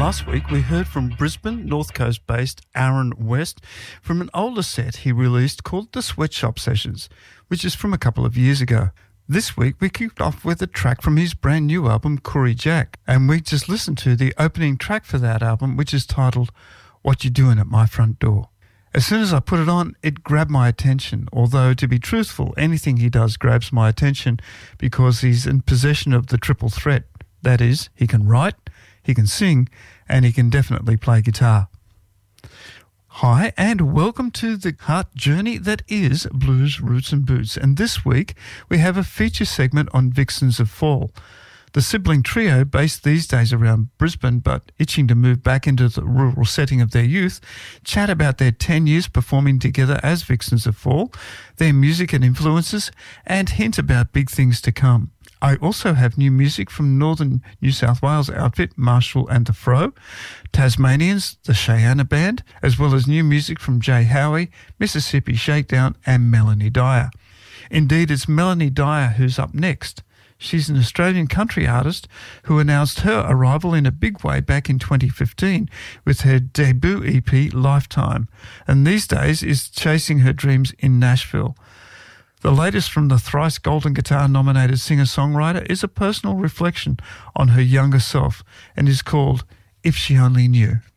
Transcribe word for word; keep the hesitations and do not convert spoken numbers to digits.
Last week we heard from Brisbane, North Coast-based Aaron West from an older set he released called The Sweatshop Sessions, which is from a couple of years ago. This week we kicked off with a track from his brand new album, Koori Jack, and we just listened to the opening track for that album, which is titled What You Doing at My Front Door. As soon as I put it on, it grabbed my attention, although to be truthful, anything he does grabs my attention because he's in possession of the triple threat. That is, he can write, he can sing, and he can definitely play guitar. Hi, and welcome to the heart journey that is Blues, Roots and Boots. And this week we have a feature segment on Vixens of Fall. The sibling trio, based these days around Brisbane but itching to move back into the rural setting of their youth, chat about their ten years performing together as Vixens of Fall, their music and influences, and hint about big things to come. I also have new music from Northern New South Wales outfit Marshall and the Fro, Tasmanians, the Cheyenne Band, as well as new music from Jay Howie, Mississippi Shakedown and Melanie Dyer. Indeed, it's Melanie Dyer who's up next. She's an Australian country artist who announced her arrival in a big way back in twenty fifteen with her debut E P Lifetime, and these days is chasing her dreams in Nashville. The latest from the thrice Golden Guitar-nominated singer-songwriter is a personal reflection on her younger self and is called If She Only Knew.